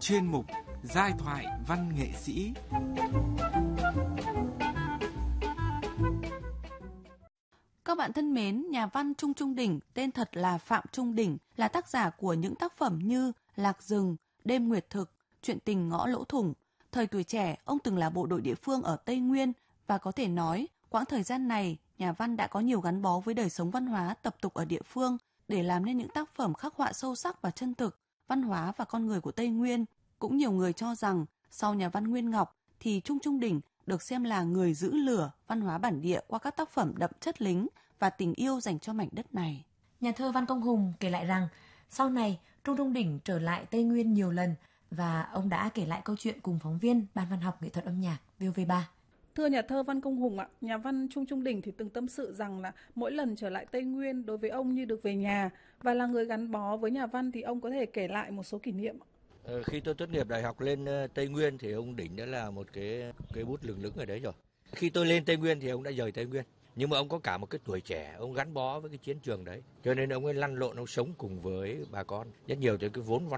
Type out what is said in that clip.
chuyên mục Giai thoại văn nghệ sĩ. Các bạn thân mến, nhà văn Trung Trung Đình, tên thật là Phạm Trung Đình, là tác giả của những tác phẩm như Lạc rừng, Đêm nguyệt thực, Chuyện tình ngõ lỗ thủng. Thời tuổi trẻ, ông từng là bộ đội địa phương ở Tây Nguyên và có thể nói, quãng thời gian này, nhà văn đã có nhiều gắn bó với đời sống văn hóa tập tục ở địa phương để làm nên những tác phẩm khắc họa sâu sắc và chân thực, văn hóa và con người của Tây Nguyên. Cũng nhiều người cho rằng, sau nhà văn Nguyên Ngọc thì Trung Trung Đình được xem là người giữ lửa văn hóa bản địa qua các tác phẩm đậm chất lính và tình yêu dành cho mảnh đất này. Nhà thơ Văn Công Hùng kể lại rằng, sau này Trung Trung Đình trở lại Tây Nguyên nhiều lần và ông đã kể lại câu chuyện cùng phóng viên Ban Văn học Nghệ thuật âm nhạc VOV3. Thưa nhà thơ Văn Công Hùng ạ, nhà văn Trung Trung Đình thì từng tâm sự rằng là mỗi lần trở lại Tây Nguyên đối với ông như được về nhà, và là người gắn bó với nhà văn thì ông có thể kể lại một số kỷ niệm. Khi tôi tốt nghiệp đại học lên Tây Nguyên thì ông Đình đã là một cái bút lừng lững ở đấy rồi. Khi tôi lên Tây Nguyên thì ông đã rời Tây Nguyên. Nhưng mà ông có cả một cái tuổi trẻ, ông gắn bó với cái chiến trường đấy. Cho nên ông ấy lăn lộn, ông sống cùng với bà con. Rất nhiều cái vốn văn